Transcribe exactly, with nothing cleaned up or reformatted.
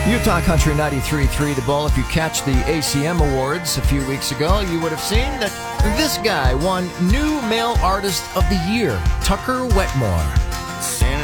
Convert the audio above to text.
Utah Country ninety-three point three The Bull. If you catch the A C M Awards a few weeks ago, you would have seen that this guy won New Male Artist of the Year, Tucker Wetmore.